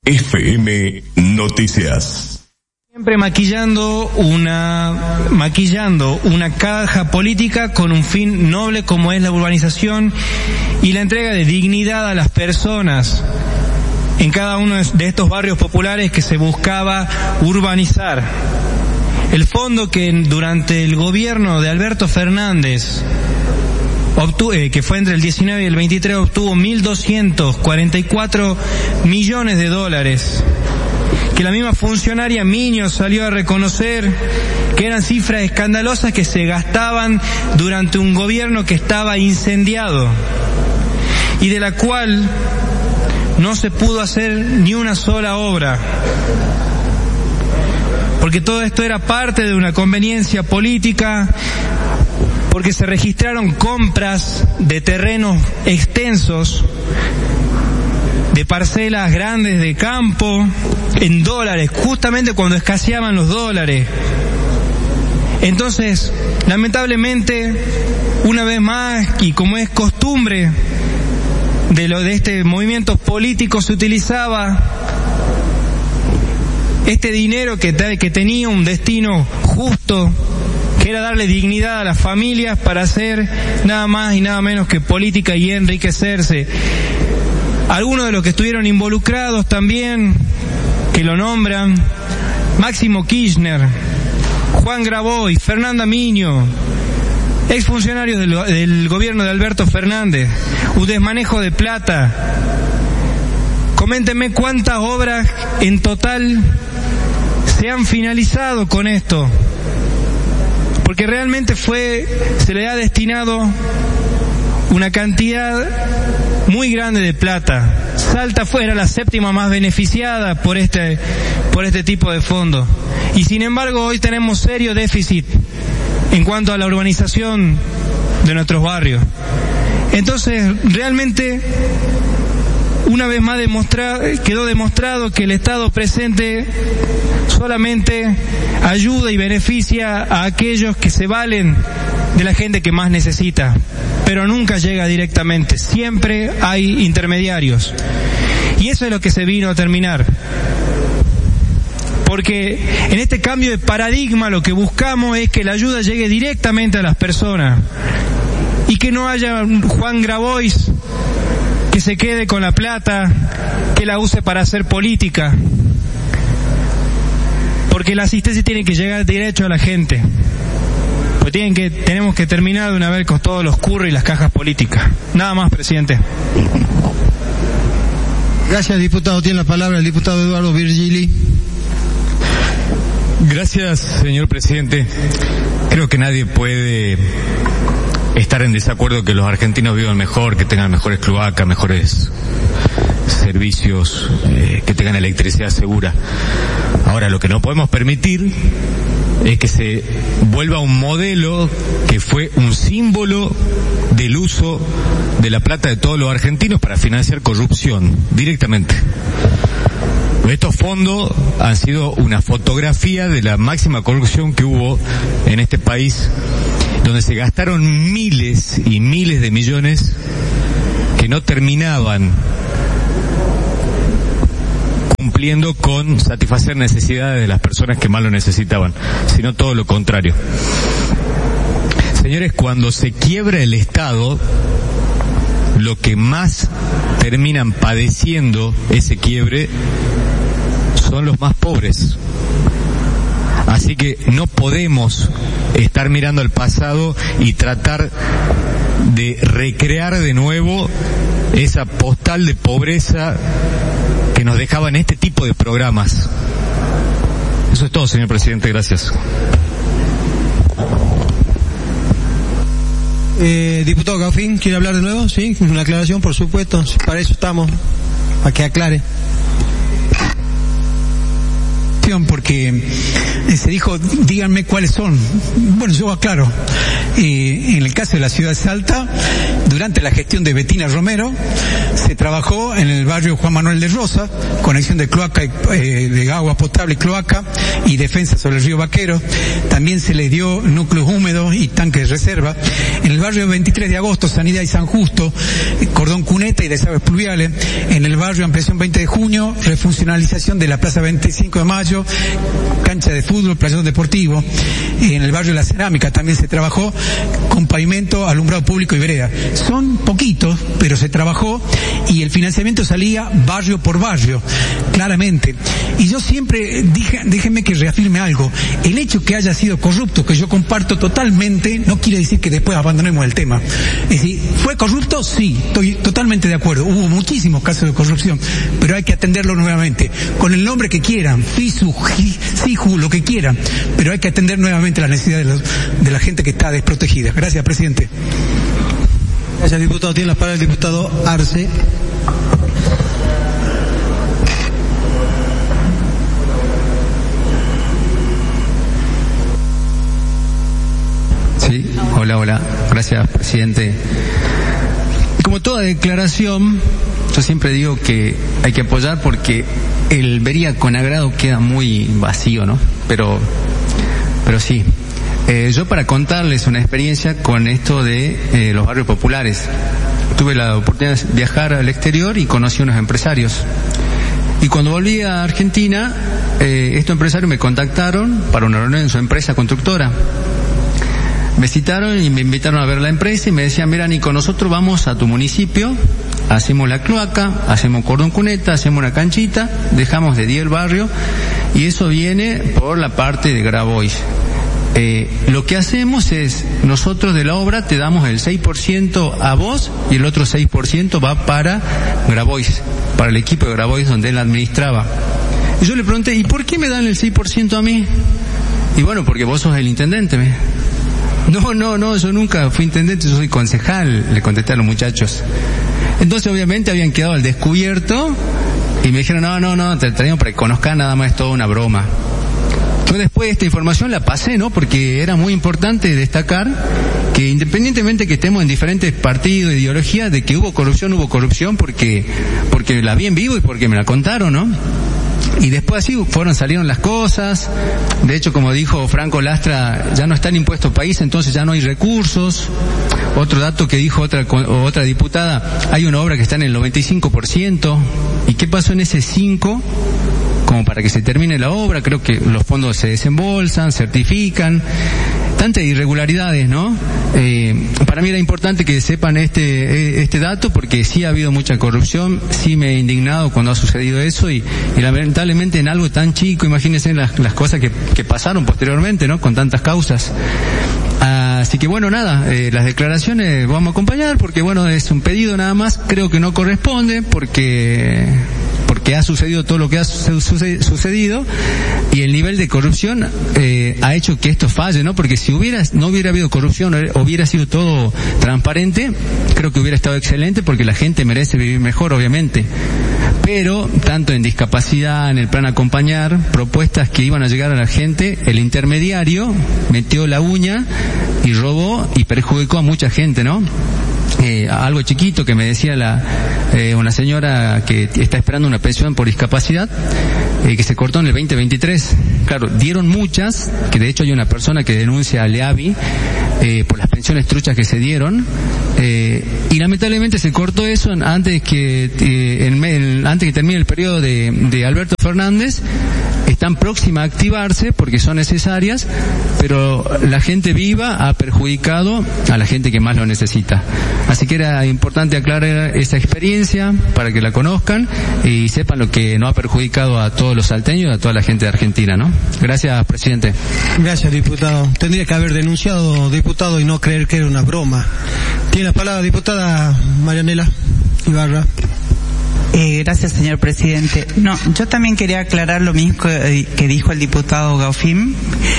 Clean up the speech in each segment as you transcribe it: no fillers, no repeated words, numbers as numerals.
FM Noticias. Siempre maquillando una caja política con un fin noble como es la urbanización y la entrega de dignidad a las personas en cada uno de estos barrios populares que se buscaba urbanizar. El fondo que durante el gobierno de Alberto Fernández que fue entre el 19 y el 23, obtuvo 1.244 millones de dólares, que la misma funcionaria Miño salió a reconocer que eran cifras escandalosas que se gastaban durante un gobierno que estaba incendiado y de la cual no se pudo hacer ni una sola obra, porque todo esto era parte de una conveniencia política, porque se registraron compras de terrenos extensos, de parcelas grandes de campo, en dólares, justamente cuando escaseaban los dólares. Entonces, lamentablemente, una vez más, y como es costumbre de este movimiento político, se utilizaba este dinero que tenía un destino justo, que era darle dignidad a las familias, para hacer nada más y nada menos que política y enriquecerse. Algunos de los que estuvieron involucrados también, que lo nombran: Máximo Kirchner, Juan Grabois, Fernanda Miño, exfuncionarios del gobierno de Alberto Fernández, un desmanejo de plata. Coméntenme cuántas obras en total se han finalizado con esto, porque realmente se le ha destinado una cantidad muy grande de plata. Salta era la séptima más beneficiada por este tipo de fondos, y sin embargo hoy tenemos serio déficit en cuanto a la urbanización de nuestros barrios. Entonces, realmente, una vez más quedó demostrado que el Estado presente solamente ayuda y beneficia a aquellos que se valen de la gente que más necesita, pero nunca llega directamente, siempre hay intermediarios. Y eso es lo que se vino a terminar, porque en este cambio de paradigma lo que buscamos es que la ayuda llegue directamente a las personas y que no haya un Juan Grabois que se quede con la plata, que la use para hacer política, porque la asistencia tiene que llegar derecho a la gente. Pues tenemos que terminar de una vez con todos los curros y las cajas políticas. Nada más, presidente. Gracias, diputado. Tiene la palabra el diputado Eduardo Virgili. Gracias, señor presidente. Creo que nadie puede estar en desacuerdo que los argentinos vivan mejor, que tengan mejores cloacas, mejores servicios, que tengan electricidad segura. Ahora, lo que no podemos permitir es que se vuelva un modelo que fue un símbolo del uso de la plata de todos los argentinos para financiar corrupción directamente. Estos fondos han sido una fotografía de la máxima corrupción que hubo en este país, donde se gastaron miles y miles de millones que no terminaban cumpliendo con satisfacer necesidades de las personas que más lo necesitaban, sino todo lo contrario. Señores, cuando se quiebra el Estado, lo que más terminan padeciendo ese quiebre son los más pobres. Así que no podemos estar mirando al pasado y tratar de recrear de nuevo esa postal de pobreza que nos dejaban este tipo de programas. Eso es todo, señor presidente. Gracias. Diputado Gaufín, ¿quiere hablar de nuevo? Sí, una aclaración, por supuesto. Para eso estamos, para que aclare. Sí, declaración porque se dijo, díganme cuáles son. Bueno, yo aclaro. En el caso de la ciudad de Salta, durante la gestión de Betina Romero, se trabajó en el barrio Juan Manuel de Rosa, conexión de cloaca, de agua potable y cloaca, y defensa sobre el río Vaquero. También se le dio núcleos húmedos y tanques de reserva. En el barrio 23 de agosto, Sanidad y San Justo, cordón cuneta y desagües pluviales. En el barrio Ampliación 20 de junio, refuncionalización de la Plaza 25 de Mayo, cancha de fútbol, playón deportivo. En el barrio La Cerámica también se trabajó con pavimento, alumbrado público y vereda. Son poquitos, pero se trabajó y el financiamiento salía barrio por barrio, claramente. Y yo siempre déjenme que reafirme algo. El hecho que haya sido corrupto, que yo comparto totalmente, no quiere decir que después abandonemos el tema. Es decir, ¿fue corrupto? Sí, estoy totalmente de acuerdo. Hubo muchísimos casos de corrupción, pero hay que atenderlo nuevamente. Con el nombre que quieran, FISU, SIJU, lo que quieran, pero hay que atender nuevamente la necesidad de la gente que está desprotegida. Gracias, presidente. Gracias, diputado. Tiene la palabra el diputado Arce. Sí, hola. Gracias, presidente. Como toda declaración, yo siempre digo que hay que apoyar porque el vería con agrado queda muy vacío, ¿no? Pero sí. Yo para contarles una experiencia con esto de los barrios populares. Tuve la oportunidad de viajar al exterior y conocí a unos empresarios. Y cuando volví a Argentina, estos empresarios me contactaron para una reunión en su empresa constructora. Me citaron y me invitaron a ver la empresa y me decían, mira Nico, nosotros vamos a tu municipio, hacemos la cloaca, hacemos cordón cuneta, hacemos una canchita, dejamos de día el barrio y eso viene por la parte de Grabois. Lo que hacemos es, nosotros de la obra te damos el 6% a vos y el otro 6% va para Grabois, para el equipo de Grabois donde él administraba. Y yo le pregunté, ¿y por qué me dan el 6% a mí? Y bueno, porque vos sos el intendente. No, yo nunca fui intendente, yo soy concejal, le contesté a los muchachos. Entonces obviamente habían quedado al descubierto y me dijeron, no, te traíamos para que conozcan, nada más es toda una broma. Yo después esta información la pasé, ¿no? Porque era muy importante destacar que independientemente que estemos en diferentes partidos, ideologías, de que hubo corrupción porque la vi en vivo y porque me la contaron, ¿no? Y después así salieron las cosas. De hecho, como dijo Franco Lastra, ya no está el impuesto al país, entonces ya no hay recursos. Otro dato que dijo otra diputada, hay una obra que está en el 95%. ¿Y qué pasó en ese 5%? Como para que se termine la obra, creo que los fondos se desembolsan, certifican, tantas irregularidades, ¿no? Para mí era importante que sepan este dato porque sí ha habido mucha corrupción, sí me he indignado cuando ha sucedido eso y lamentablemente en algo tan chico, imagínense las cosas que pasaron posteriormente, ¿no? Con tantas causas. Así que bueno, nada, las declaraciones vamos a acompañar porque bueno, es un pedido nada más, creo que no corresponde porque ha sucedido todo lo que ha sucedido y el nivel de corrupción ha hecho que esto falle, ¿no? Porque si no hubiera habido corrupción, hubiera sido todo transparente, creo que hubiera estado excelente porque la gente merece vivir mejor, obviamente. Pero, tanto en discapacidad, en el plan acompañar, propuestas que iban a llegar a la gente, el intermediario metió la uña y robó y perjudicó a mucha gente, ¿no? Algo chiquito que me decía una señora que está esperando una pensión por discapacidad, que se cortó en el 2023. Claro, dieron muchas, que de hecho hay una persona que denuncia al EAVI por las pensiones truchas que se dieron, y lamentablemente se cortó eso antes que termine el periodo de Alberto Fernández. Están próximas a activarse porque son necesarias, pero la gente viva ha perjudicado a la gente que más lo necesita. Así que era importante aclarar esta experiencia para que la conozcan y sepan lo que no ha perjudicado a todos los salteños y a toda la gente de Argentina, ¿no? Gracias, presidente. Gracias, diputado. Tendría que haber denunciado, diputado, y no creer que era una broma. Tiene la palabra diputada Marianela Ibarra. Gracias, señor presidente. No, yo también quería aclarar lo mismo que dijo el diputado Gaufim.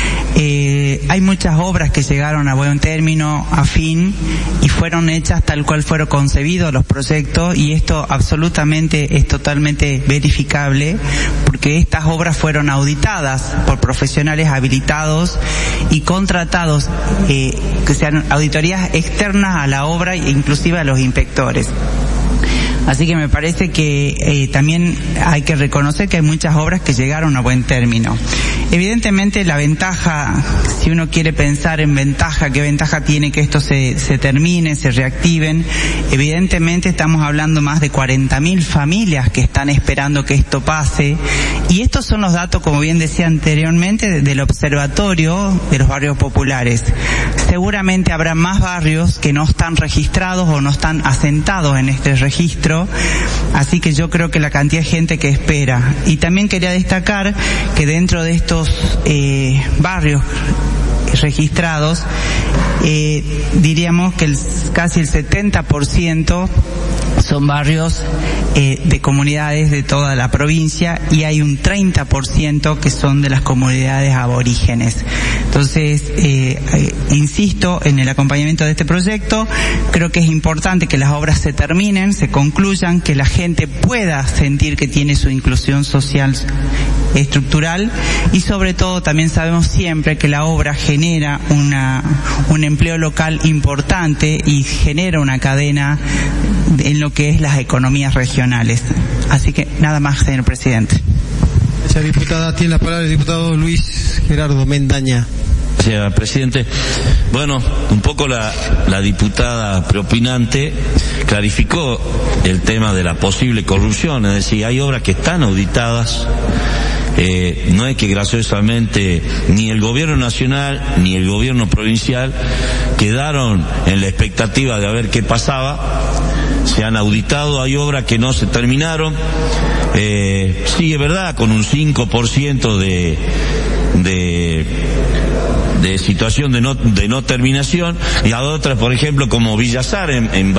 Hay muchas obras que llegaron a buen término, a fin, y fueron hechas tal cual fueron concebidos los proyectos, y esto absolutamente es totalmente verificable, porque estas obras fueron auditadas por profesionales habilitados y contratados, que sean auditorías externas a la obra e inclusive a los inspectores. Así que me parece que también hay que reconocer que hay muchas obras que llegaron a buen término. Evidentemente la ventaja, si uno quiere pensar en ventaja, qué ventaja tiene que esto se termine, se reactiven, evidentemente estamos hablando más de 40.000 familias que están esperando que esto pase, y estos son los datos, como bien decía anteriormente, del observatorio de los barrios populares. Seguramente habrá más barrios que no están registrados o no están asentados en este registro, así que yo creo que la cantidad de gente que espera. Y también quería destacar que dentro de estos barrios registrados, diríamos que casi el 70% son barrios de comunidades de toda la provincia, y hay un 30% que son de las comunidades aborígenes. Entonces, insisto en el acompañamiento de este proyecto. Creo que es importante que las obras se terminen, se concluyan, que la gente pueda sentir que tiene su inclusión social estructural, y sobre todo también sabemos siempre que la obra genera un empleo local importante y genera una cadena en lo que es las economías regionales. Así que nada más, señor presidente. Gracias, diputada. Tiene la palabra el diputado Luis Gerardo Mendaña. Gracias, presidente. Bueno, un poco la diputada preopinante clarificó el tema de la posible corrupción, es decir, hay obras que están auditadas. No es que graciosamente ni el gobierno nacional ni el gobierno provincial quedaron en la expectativa de a ver qué pasaba. Se han auditado, hay obras que no se terminaron. Sí, es verdad, con un 5% de situación de no terminación, y a otras, por ejemplo, como Villazar en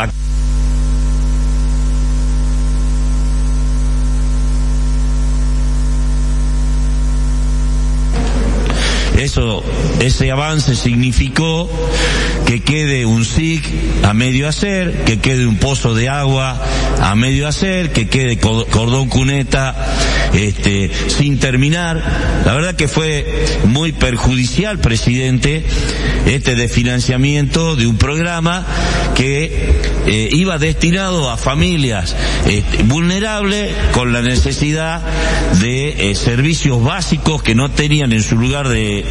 ese avance significó que quede un SIC a medio hacer, que quede un pozo de agua a medio hacer, que quede cordón cuneta sin terminar. La verdad que fue muy perjudicial, presidente, desfinanciamiento de un programa que iba destinado a familias vulnerables con la necesidad de servicios básicos que no tenían en su lugar de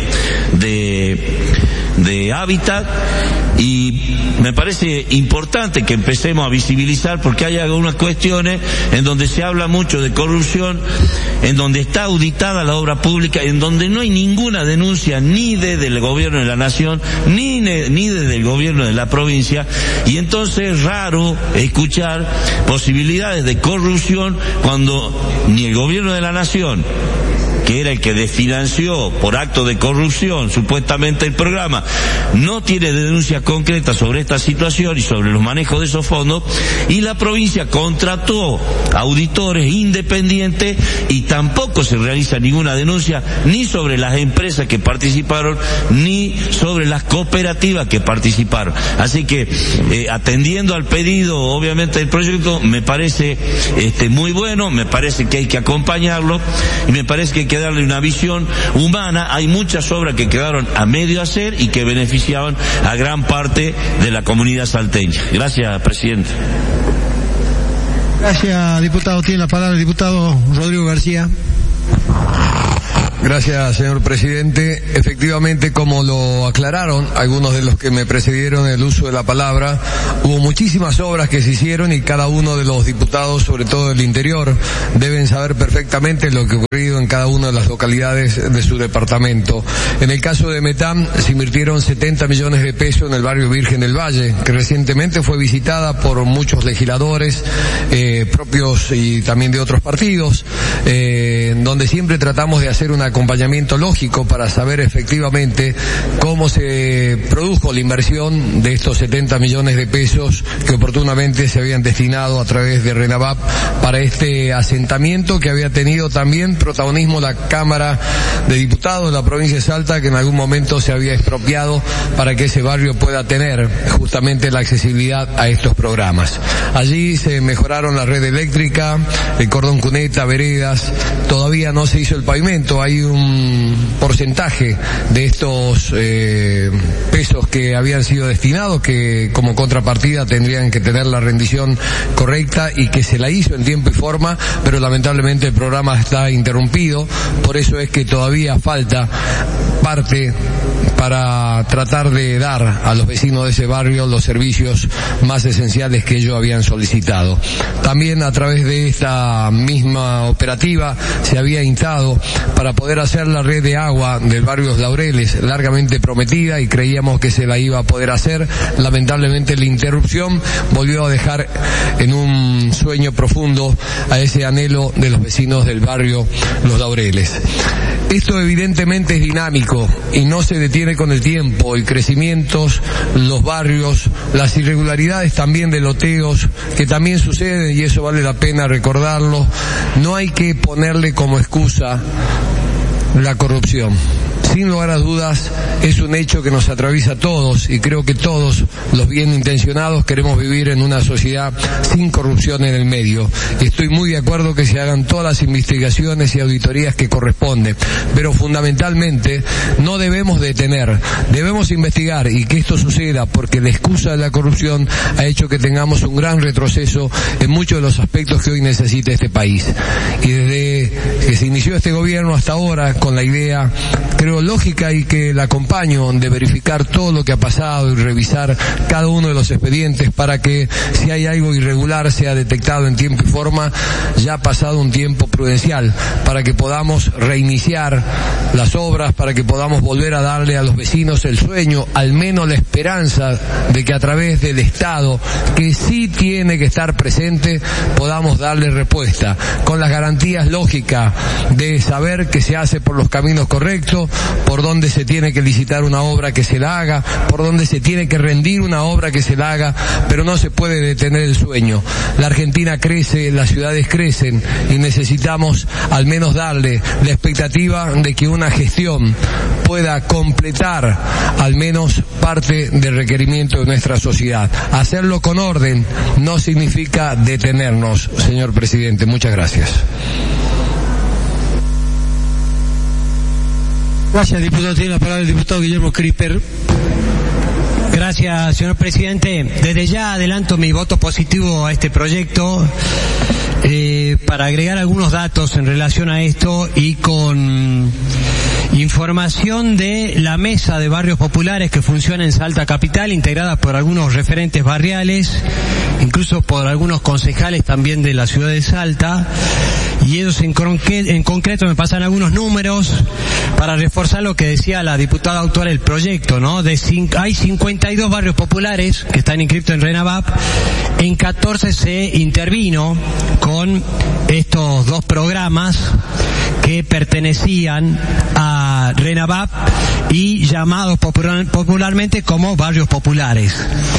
hábitat, y me parece importante que empecemos a visibilizar, porque hay algunas cuestiones en donde se habla mucho de corrupción, en donde está auditada la obra pública, en donde no hay ninguna denuncia ni desde el gobierno de la nación ni desde el gobierno de la provincia, y entonces es raro escuchar posibilidades de corrupción cuando ni el gobierno de la nación, que era el que desfinanció por acto de corrupción supuestamente el programa, no tiene denuncias concretas sobre esta situación y sobre los manejos de esos fondos, y la provincia contrató auditores independientes y tampoco se realiza ninguna denuncia ni sobre las empresas que participaron ni sobre las cooperativas que participaron. Así que atendiendo al pedido obviamente del proyecto, me parece muy bueno, me parece que hay que acompañarlo y me parece que hay que darle una visión humana. Hay muchas obras que quedaron a medio hacer y que beneficiaban a gran parte de la comunidad salteña. Gracias, presidente. Gracias, diputado. Tiene la palabra el diputado Rodrigo García. Gracias, señor presidente. Efectivamente, como lo aclararon algunos de los que me precedieron en el uso de la palabra, hubo muchísimas obras que se hicieron y cada uno de los diputados, sobre todo del interior, deben saber perfectamente lo que ha ocurrido en cada una de las localidades de su departamento. En el caso de Metam, se invirtieron 70 millones de pesos en el barrio Virgen del Valle, que recientemente fue visitada por muchos legisladores propios y también de otros partidos, donde siempre tratamos de hacer hacer un acompañamiento lógico para saber efectivamente cómo se produjo la inversión de estos 70 millones de pesos que oportunamente se habían destinado a través de RENAVAP para este asentamiento que había tenido también protagonismo la Cámara de Diputados de la provincia de Salta, que en algún momento se había expropiado para que ese barrio pueda tener justamente la accesibilidad a estos programas. Allí se mejoraron la red eléctrica, el cordón cuneta, veredas, todavía no se hizo el pavimento, hay un porcentaje de estos pesos que habían sido destinados que como contrapartida tendrían que tener la rendición correcta y que se la hizo en tiempo y forma, pero lamentablemente el programa está interrumpido, por eso es que todavía falta parte para tratar de dar a los vecinos de ese barrio los servicios más esenciales que ellos habían solicitado. También a través de esta misma operativa se había instado para poder hacer la red de agua del barrio Los Laureles, largamente prometida, y creíamos que se la iba a poder hacer. Lamentablemente la interrupción volvió a dejar en un sueño profundo a ese anhelo de los vecinos del barrio Los Laureles. Esto evidentemente es dinámico y no se detiene con el tiempo. El crecimiento, los barrios, las irregularidades también de loteos que también suceden, y eso vale la pena recordarlo. No hay que ponerle como excusa la corrupción. Sin lugar a dudas, es un hecho que nos atraviesa a todos, y creo que todos los bien intencionados queremos vivir en una sociedad sin corrupción en el medio. Y estoy muy de acuerdo que se hagan todas las investigaciones y auditorías que corresponden, pero fundamentalmente no debemos detener, debemos investigar, y que esto suceda porque la excusa de la corrupción ha hecho que tengamos un gran retroceso en muchos de los aspectos que hoy necesita este país. Y desde que se inició este gobierno hasta ahora, con la idea, creo, lógica, y que la acompaño, de verificar todo lo que ha pasado y revisar cada uno de los expedientes para que si hay algo irregular sea detectado en tiempo y forma, ya ha pasado un tiempo prudencial, para que podamos reiniciar las obras, para que podamos volver a darle a los vecinos el sueño, al menos la esperanza de que a través del Estado, que sí tiene que estar presente, podamos darle respuesta, con las garantías lógicas de saber que se hace por los caminos correctos, por donde se tiene que licitar una obra que se la haga, por donde se tiene que rendir una obra que se la haga, pero no se puede detener el sueño. La Argentina crece, las ciudades crecen, y necesitamos al menos darle la expectativa de que una gestión pueda completar al menos parte del requerimiento de nuestra sociedad. Hacerlo con orden no significa detenernos, señor presidente. Muchas gracias. Gracias, diputado. Tiene la palabra el diputado Guillermo Criper. Gracias, señor presidente. Desde ya adelanto mi voto positivo a este proyecto, para agregar algunos datos en relación a esto y con información de la mesa de barrios populares que funciona en Salta Capital, integrada por algunos referentes barriales, incluso por algunos concejales también de la ciudad de Salta. Y ellos en concreto me pasan algunos números para reforzar lo que decía la diputada autora del proyecto, ¿no? Hay 52 barrios populares que están inscritos en RENAVAP, en 14 se intervino con estos dos programas que pertenecían a RENAVAP y llamados popularmente como barrios populares.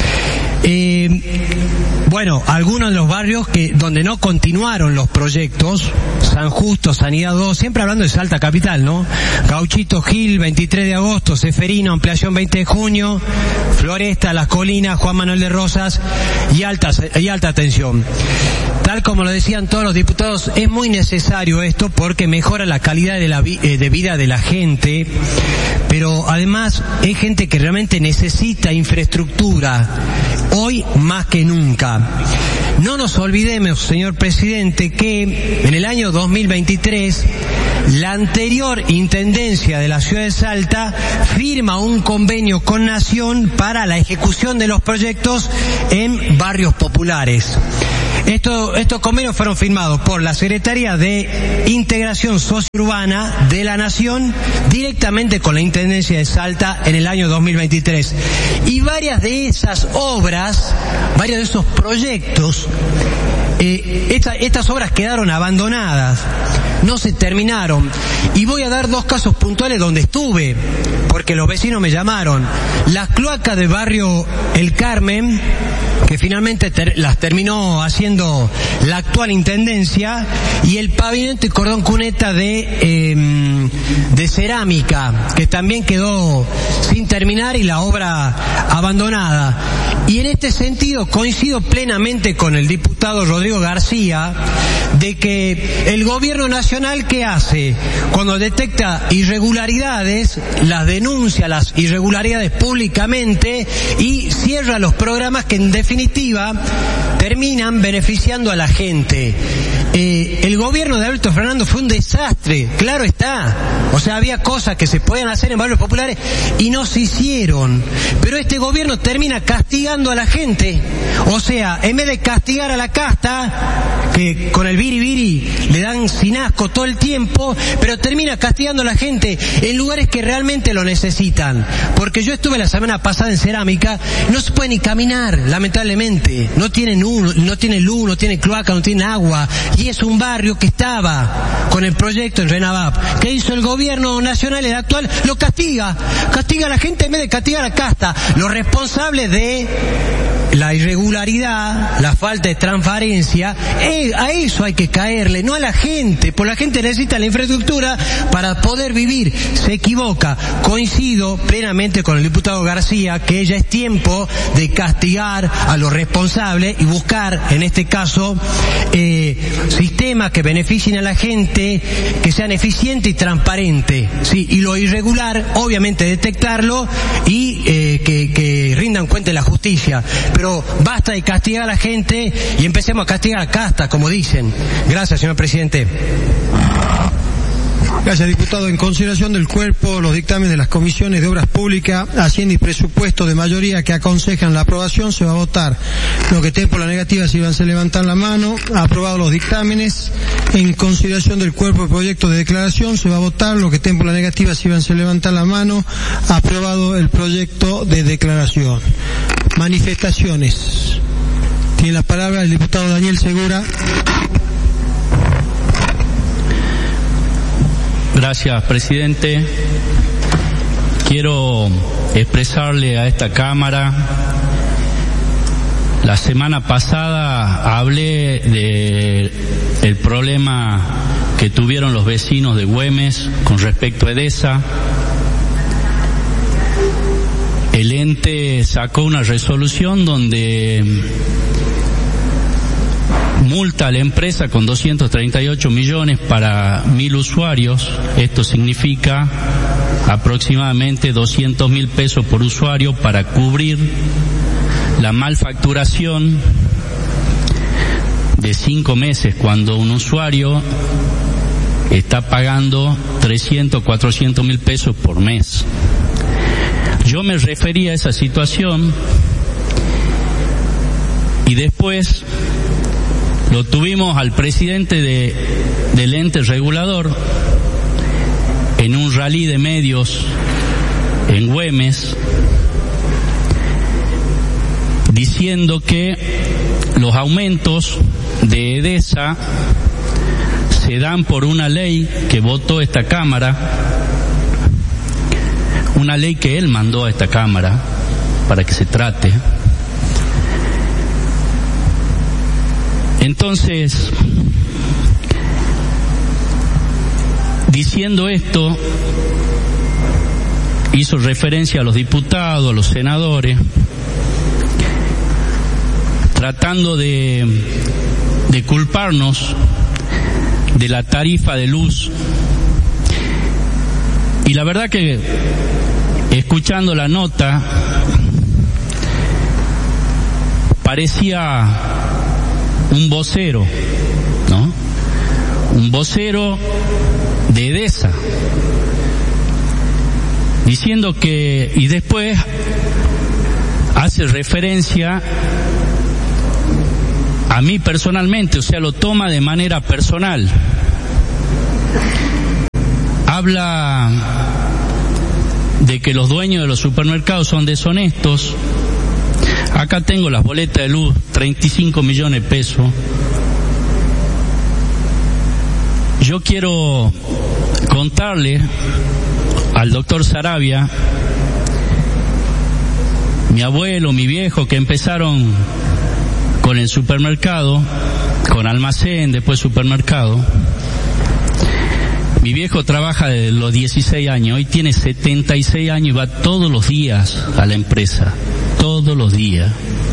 Bueno, algunos de los barrios donde no continuaron los proyectos, San Justo, Sanidad 2, siempre hablando de Salta Capital, ¿no? Gauchito Gil, 23 de agosto, Seferino, ampliación 20 de junio, Floresta, Las Colinas, Juan Manuel de Rosas y alta tensión. Tal como lo decían todos los diputados, es muy necesario esto porque mejora la calidad de vida de la gente, pero además es gente que realmente necesita infraestructura, hoy más que nunca. No nos olvidemos, señor presidente, que en el año 2023 la anterior intendencia de la ciudad de Salta firma un convenio con Nación para la ejecución de los proyectos en barrios populares. Estos convenios fueron firmados por la Secretaría de Integración Sociourbana de la Nación directamente con la Intendencia de Salta en el año 2023. Y varias de esas obras, varios de esos proyectos estas obras quedaron abandonadas, no se terminaron. Y voy a dar 2 casos puntuales donde estuve, porque los vecinos me llamaron. Las cloacas del barrio El Carmen, que finalmente las terminó haciendo la actual intendencia, y el pavimento y cordón cuneta de cerámica, que también quedó sin terminar y la obra abandonada. Y en este sentido coincido plenamente con el diputado Rodrigo García de que el gobierno nacional, ¿qué hace? Cuando detecta irregularidades, las denuncia, las irregularidades públicamente, y cierra los programas que en definitiva terminan beneficiando a la gente. El gobierno de Alberto Fernández fue un desastre, claro está. O sea, había cosas que se podían hacer en barrios populares y no se hicieron. Pero este gobierno termina castigando a la gente. O sea, en vez de castigar a la casta, que con el biribiri le dan sin asco todo el tiempo, pero termina castigando a la gente en lugares que realmente lo necesitan. Porque yo estuve la semana pasada en Cerámica, no se puede ni caminar, lamentablemente. No tienen luz, no tienen cloaca, no tienen agua. Y es un barrio que estaba con el proyecto en Renavap. ¿Qué hizo el gobierno nacional, el actual? Lo castiga a la gente en vez de castigar a la casta. Los responsables de la irregularidad, la falta de transparencia, a eso hay que caerle, no a la gente, porque la gente necesita la infraestructura para poder vivir. Se equivoca. Coincido plenamente con el diputado García que ya es tiempo de castigar a los responsables y buscar, en este caso, sistemas que beneficien a la gente, que sean eficientes y transparentes, sí, y lo irregular, obviamente detectarlo y que rindan cuenta de la justicia. Pero basta de castigar a la gente y empecemos a castigar a casta, como dicen. Gracias, señor presidente. Gracias, diputado. En consideración del cuerpo, los dictámenes de las comisiones de Obras Públicas, Hacienda y Presupuesto de mayoría que aconsejan la aprobación, se va a votar. Los que estén por la negativa, si van a levantar la mano. Aprobados los dictámenes. En consideración del cuerpo de proyecto de declaración, se va a votar. Los que estén por la negativa, si van a levantar la mano. Aprobado el proyecto de declaración. Manifestaciones. Tiene la palabra el diputado Daniel Segura. Gracias, presidente. Quiero expresarle a esta Cámara, la semana pasada hablé del problema que tuvieron los vecinos de Güemes con respecto a Edesa. El ente sacó una resolución donde multa a la empresa con 238 millones para 1.000 usuarios. Esto significa aproximadamente 200.000 pesos por usuario para cubrir la malfacturación de 5 meses cuando un usuario está pagando 300, 400.000 pesos por mes. Yo me refería a esa situación y después lo tuvimos al presidente del ente regulador en un rally de medios en Güemes, diciendo que los aumentos de Edesa se dan por una ley que votó esta Cámara, una ley que él mandó a esta Cámara para que se trate. Entonces, diciendo esto, hizo referencia a los diputados, a los senadores, tratando de culparnos de la tarifa de luz. Y la verdad que, escuchando la nota, parecía un vocero, ¿no? Un vocero de Edesa, diciendo que, y después hace referencia a mí personalmente, o sea, lo toma de manera personal. Habla de que los dueños de los supermercados son deshonestos. Acá tengo las boletas de luz, 35 millones de pesos, Yo quiero contarle al doctor Saravia, mi abuelo, mi viejo, que empezaron con el supermercado, con almacén, después supermercado. Mi viejo trabaja desde los 16 años, hoy tiene 76 años y va todos los días a la empresa, todos los días.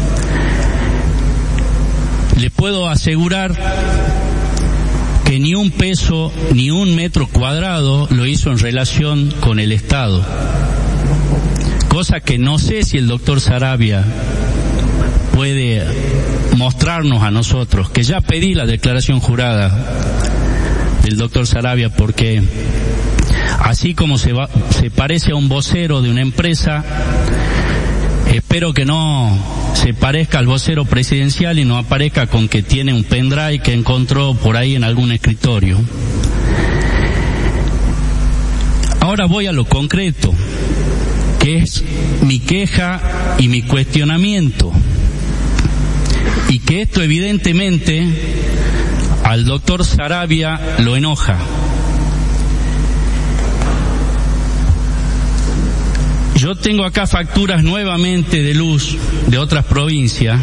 Le puedo asegurar que ni un peso, ni un metro cuadrado lo hizo en relación con el Estado. Cosa que no sé si el doctor Saravia puede mostrarnos a nosotros, que ya pedí la declaración jurada del doctor Saravia, porque así como se parece a un vocero de una empresa, espero que no se parezca al vocero presidencial y no aparezca con que tiene un pendrive que encontró por ahí en algún escritorio. Ahora voy a lo concreto, que es mi queja y mi cuestionamiento, y que esto evidentemente al doctor Saravia lo enoja. Yo tengo acá facturas nuevamente de luz de otras provincias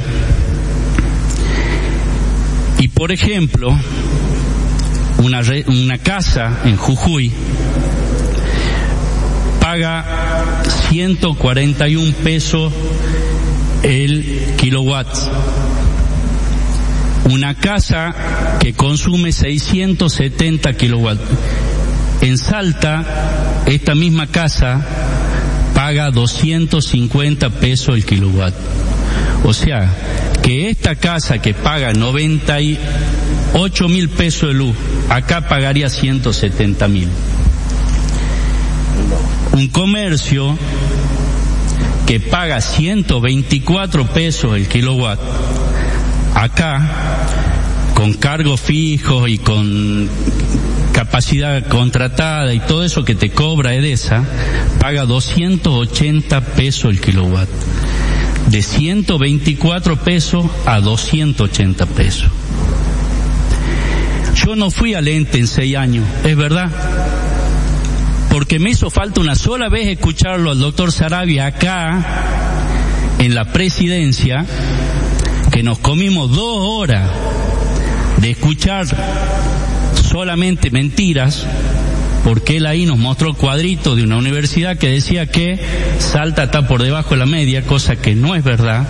y, por ejemplo, una casa en Jujuy paga 141 pesos el kilowatt. Una casa que consume 670 kilowatts. En Salta, esta misma casa paga 250 pesos el kilowatt. O sea, que esta casa que paga 98.000 pesos de luz, acá pagaría 170.000. Un comercio que paga 124 pesos el kilowatt, acá, con cargos fijos y con capacidad contratada y todo eso que te cobra Edesa, paga 280 pesos el kilowatt. De 124 pesos a 280 pesos. Yo no fui al ente en 6 años, es verdad, porque me hizo falta una sola vez escucharlo al doctor Saravia acá, en la presidencia, que nos comimos 2 horas de escuchar solamente mentiras, porque él ahí nos mostró cuadritos de una universidad que decía que Salta está por debajo de la media, cosa que no es verdad.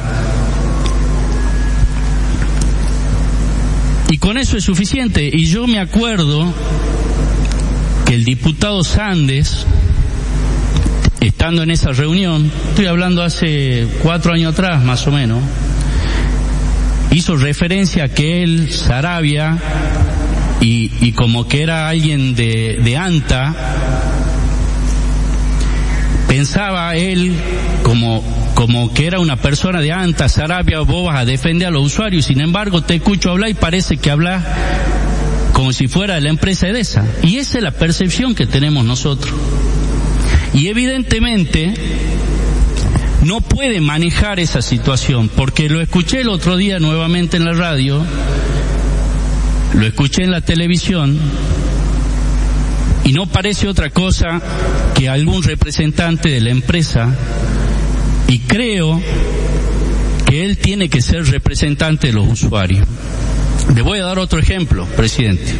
Y con eso es suficiente. Y yo me acuerdo que el diputado Sandes, estando en esa reunión, estoy hablando hace 4 años atrás más o menos, hizo referencia a que él, Saravia, y como que era alguien de ANTA, pensaba él como que era una persona de ANTA. Saravia, vos vas a defender a los usuarios, sin embargo te escucho hablar y parece que hablas como si fuera de la empresa Edesa. Y esa es la percepción que tenemos nosotros. Y evidentemente no puede manejar esa situación, porque lo escuché el otro día nuevamente en la radio, lo escuché en la televisión, y no parece otra cosa que algún representante de la empresa, y creo que él tiene que ser representante de los usuarios. Le voy a dar otro ejemplo, presidente.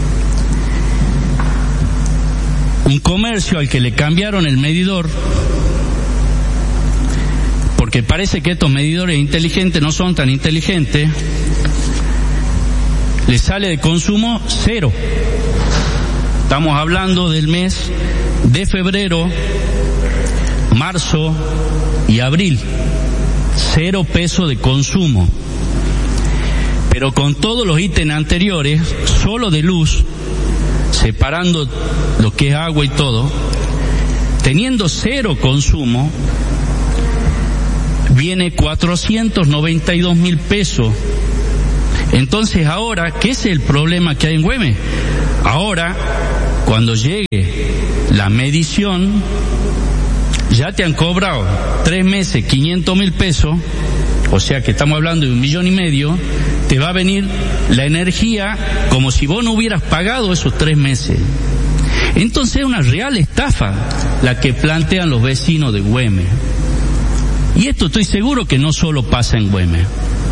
Un comercio al que le cambiaron el medidor, porque parece que estos medidores inteligentes no son tan inteligentes, le sale de consumo 0. Estamos hablando del mes de febrero, marzo y abril. 0 pesos de consumo. Pero con todos los ítems anteriores, solo de luz, separando lo que es agua y todo, teniendo 0 consumo, viene 492.000 pesos. Entonces ahora, ¿qué es el problema que hay en Güemes? Ahora, cuando llegue la medición, ya te han cobrado 3 meses 500.000 pesos, o sea que estamos hablando de 1,5 millones, te va a venir la energía como si vos no hubieras pagado esos 3 meses. Entonces es una real estafa la que plantean los vecinos de Güemes. Y esto estoy seguro que no solo pasa en Güemes.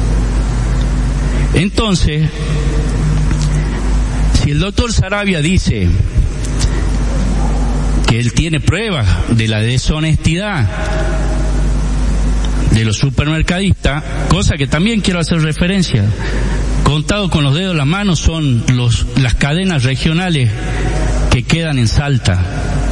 Entonces, si el doctor Saravia dice que él tiene pruebas de la deshonestidad de los supermercadistas, cosa que también quiero hacer referencia, contado con los dedos de las manos son las cadenas regionales que quedan en Salta.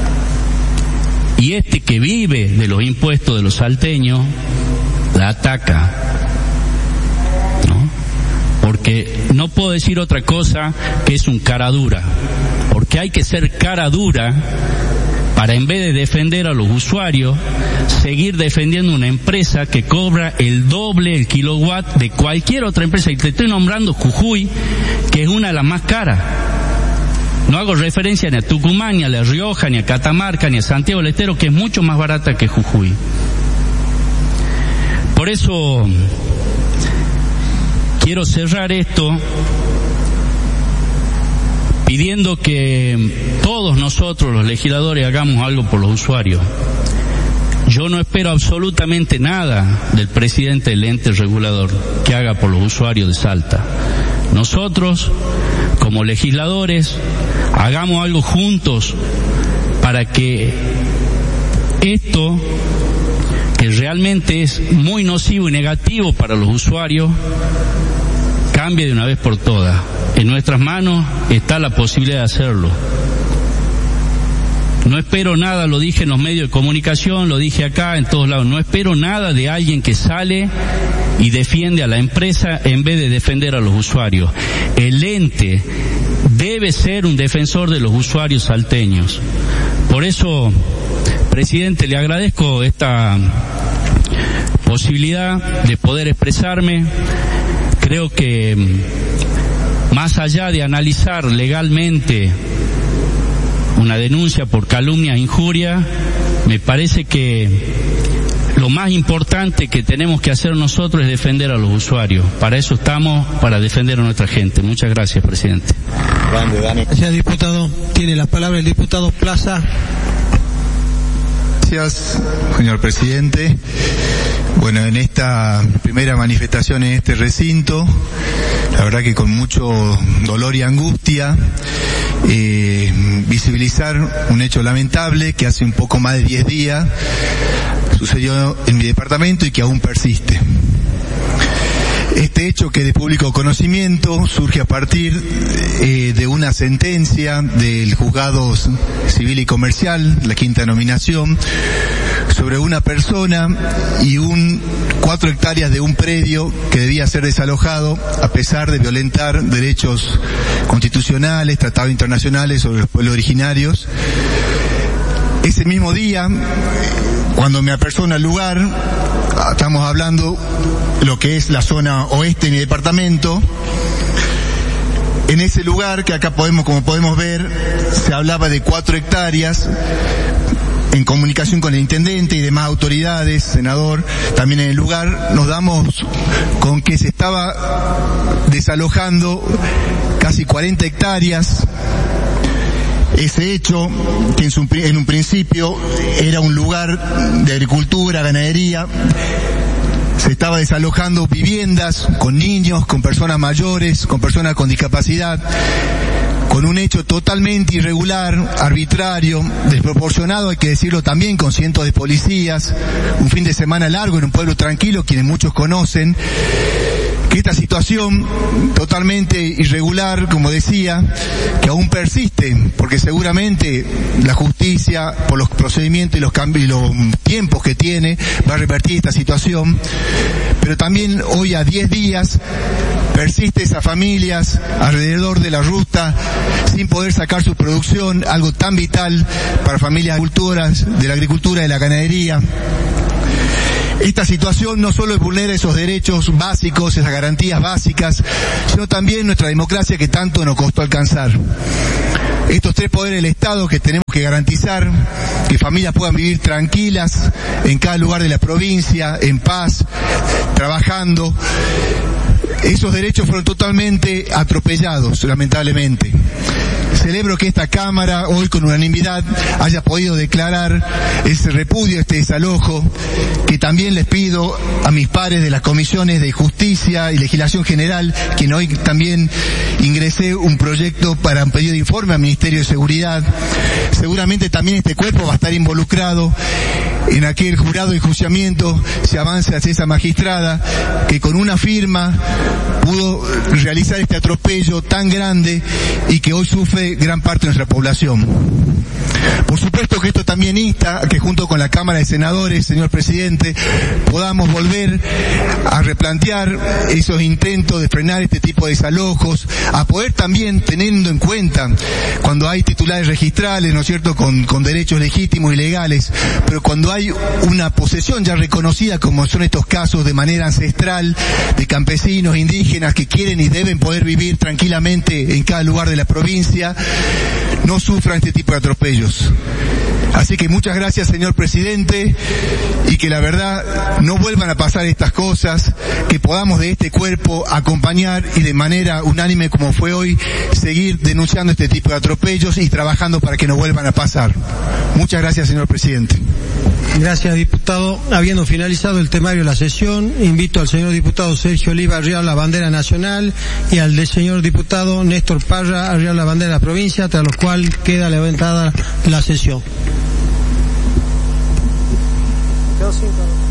Y este que vive de los impuestos de los salteños la ataca, ¿no? Porque no puedo decir otra cosa que es un cara dura, porque hay que ser cara dura para, en vez de defender a los usuarios, seguir defendiendo una empresa que cobra el doble el kilowatt de cualquier otra empresa. Y te estoy nombrando Jujuy, que es una de las más caras. No hago referencia ni a Tucumán, ni a La Rioja, ni a Catamarca, ni a Santiago del Estero, que es mucho más barata que Jujuy. Por eso quiero cerrar esto pidiendo que todos nosotros, los legisladores, hagamos algo por los usuarios. Yo no espero absolutamente nada del presidente del ente regulador que haga por los usuarios de Salta. Nosotros, como legisladores, hagamos algo juntos para que esto, que realmente es muy nocivo y negativo para los usuarios, cambie de una vez por todas. En nuestras manos está la posibilidad de hacerlo. No espero nada, lo dije en los medios de comunicación, lo dije acá, en todos lados, no espero nada de alguien que sale y defiende a la empresa en vez de defender a los usuarios. El ente debe ser un defensor de los usuarios salteños. Por eso, presidente, le agradezco esta posibilidad de poder expresarme. Creo que más allá de analizar legalmente una denuncia por calumnia e injuria, me parece que lo más importante que tenemos que hacer nosotros es defender a los usuarios. Para eso estamos, para defender a nuestra gente. Muchas gracias, presidente. Gracias, diputado. Tiene la palabra el diputado Plaza. Gracias, señor presidente. Bueno, en esta primera manifestación en este recinto, la verdad que con mucho dolor y angustia, visibilizar un hecho lamentable que hace un poco más de 10 días sucedió en mi departamento y que aún persiste. Este hecho, que de público conocimiento, surge a partir de una sentencia del Juzgado Civil y Comercial, la quinta nominación, sobre una persona y 4 hectáreas de un predio que debía ser desalojado a pesar de violentar derechos constitucionales, tratados internacionales sobre los pueblos originarios. Ese mismo día, cuando me apersona al lugar, estamos hablando lo que es la zona oeste de mi departamento. En ese lugar, que acá como podemos ver, se hablaba de 4 hectáreas, en comunicación con el intendente y demás autoridades, senador, también en el lugar, nos damos con que se estaba desalojando casi 40 hectáreas. Ese hecho, que en un principio era un lugar de agricultura, ganadería, se estaba desalojando viviendas con niños, con personas mayores, con personas con discapacidad, con un hecho totalmente irregular, arbitrario, desproporcionado, hay que decirlo también, con cientos de policías, un fin de semana largo en un pueblo tranquilo, quienes muchos conocen. Que esta situación totalmente irregular, como decía, que aún persiste, porque seguramente la justicia, por los procedimientos y los cambios y los tiempos que tiene, va a revertir esta situación, pero también hoy, a 10 días, persiste esas familias alrededor de la ruta sin poder sacar su producción, algo tan vital para familias agricultoras, de la agricultura y de la ganadería. Esta situación no solo vulnera esos derechos básicos, esas garantías básicas, sino también nuestra democracia que tanto nos costó alcanzar. Estos 3 poderes del Estado que tenemos que garantizar, que familias puedan vivir tranquilas en cada lugar de la provincia, en paz, trabajando. Esos derechos fueron totalmente atropellados, lamentablemente. Celebro que esta Cámara hoy con unanimidad haya podido declarar ese repudio, este desalojo, que también les pido a mis pares de las comisiones de Justicia y Legislación General, quien hoy también ingresé un proyecto para un pedido de informe al Ministerio de Seguridad. Seguramente también este cuerpo va a estar involucrado en aquel jurado de enjuiciamiento, se avanza hacia esa magistrada que con una firma pudo realizar este atropello tan grande y que hoy sufre gran parte de nuestra población. Por supuesto que esto también insta a que junto con la Cámara de Senadores, señor presidente, podamos volver a replantear esos intentos de frenar este tipo de desalojos, a poder también, teniendo en cuenta cuando hay titulares registrales, ¿no es cierto?, con derechos legítimos y legales, pero cuando hay una posesión ya reconocida, como son estos casos de manera ancestral, de campesinos, indígenas que quieren y deben poder vivir tranquilamente en cada lugar de la provincia, no sufran este tipo de atropellos. Así que muchas gracias, señor presidente, y que la verdad no vuelvan a pasar estas cosas, que podamos de este cuerpo acompañar y de manera unánime como fue hoy, seguir denunciando este tipo de atropellos y trabajando para que no vuelvan a pasar. Muchas gracias, señor presidente. Gracias, diputado. Habiendo finalizado el temario de la sesión, invito al señor diputado Sergio Oliva a arriar la bandera nacional y al del señor diputado Néstor Parra a arriar la bandera de la provincia, tras lo cual queda levantada la sesión. Quedó 5.